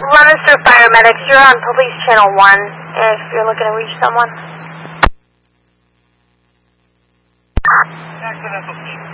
Leominster Paramedics, you're on Police Channel 1 if you're looking to reach someone. Accidental